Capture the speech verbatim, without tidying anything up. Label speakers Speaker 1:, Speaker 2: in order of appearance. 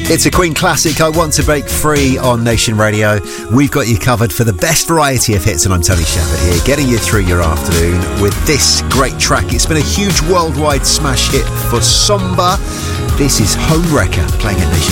Speaker 1: It's a Queen classic, I Want to Break Free on Nation Radio. We've got you covered for the best variety of hits, and I'm Tony Shepherd here, getting you through your afternoon with this great track. It's been a huge worldwide smash hit for Somba. This is Home Wrecker, playing at Nation